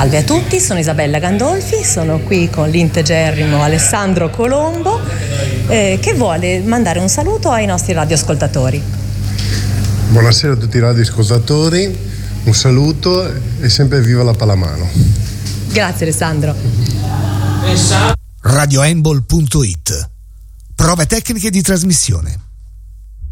Salve a tutti, sono Isabella Gandolfi, sono qui con l'integerrimo Alessandro Colombo che vuole mandare un saluto ai nostri radioascoltatori. Buonasera a tutti i radioascoltatori, un saluto e sempre viva la pallamano. Grazie Alessandro. radiohandball.it. Prove tecniche di trasmissione.